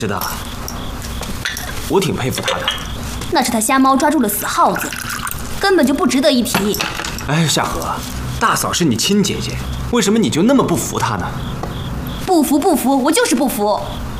是的，我挺佩服他的。 那是他瞎猫抓住了死耗子，根本就不值得一提。 哎，夏荷，大嫂是你亲姐姐，为什么你就那么不服她呢？ 不服不服，我就是不服。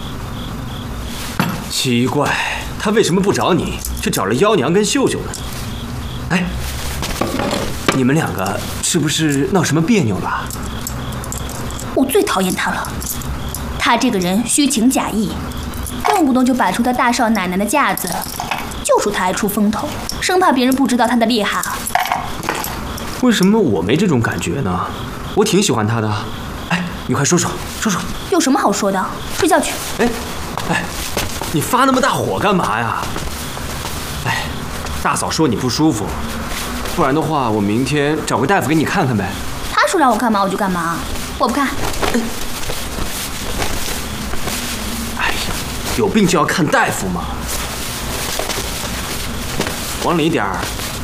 奇怪，她为什么不找你，却找了妖娘跟秀秀呢？哎，你们两个是不是闹什么别扭了？ 我最讨厌他了，他这个人虚情假意。 动不动就摆出他大少奶奶的架子，就说他爱出风头，生怕别人不知道他的厉害啊。 为什么我没这种感觉呢？我挺喜欢他的。哎，你快说说。 有什么好说的？睡觉去。 哎，你发那么大火干嘛呀？哎，大嫂说你不舒服，不然的话，我明天找个大夫给你看看呗。 他说让我干嘛我就干嘛，我不看。 有病就要看大夫嘛，往里一点儿。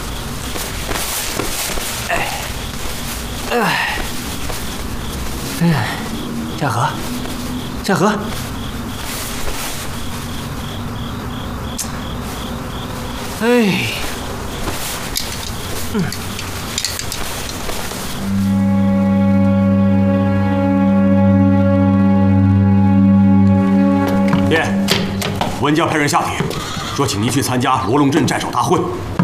夏荷， 爹，文家派人下帖，说请您去参加罗龙镇寨首大会。